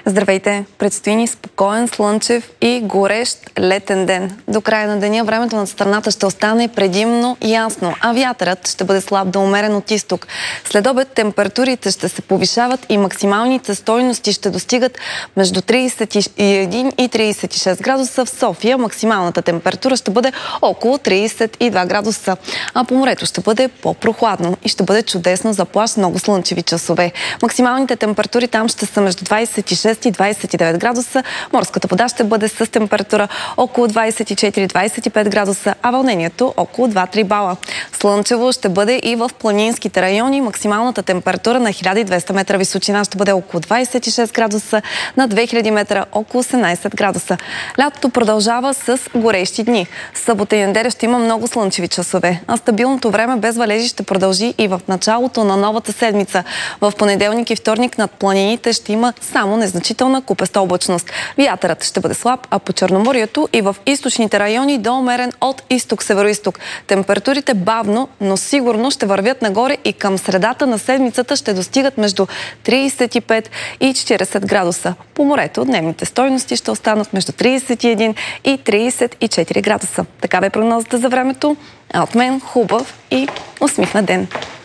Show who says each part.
Speaker 1: Здравейте! Предстои ни спокоен, слънчев и горещ летен ден. До края на деня времето над страната ще остане предимно ясно, а вятърът ще бъде слаб до умерен от изток. След обед температурите ще се повишават и максималните стойности ще достигат между 31 и 36 градуса в София. Максималната температура ще бъде около 32 градуса, а по морето ще бъде по-прохладно и ще бъде чудесно за плаж, много слънчеви часове. Максималните температури там ще са между 26 и 29 градуса. Морската вода ще бъде с температура около 24-25 градуса, а вълнението около 2-3 бала. Слънчево ще бъде и в планинските райони. Максималната температура на 1200 метра височина ще бъде около 26 градуса, на 2000 метра около 18 градуса. Лятото продължава с горещи дни. Събота и неделя ще има много слънчеви часове, а стабилното време без валежи ще продължи и в началото на новата седмица. В понеделник и вторник над планините ще има само незначителна купеста облачност. Вятърът ще бъде слаб, а по Черноморието и в източните райони до умерен от изток-североизток. Температурите бавно, но сигурно ще вървят нагоре и към средата на седмицата ще достигат между 35 и 40 градуса. По морето дневните стойности ще останат между 31 и 34 градуса. Такава е прогнозата за времето. А от мен хубав и усмихнат ден!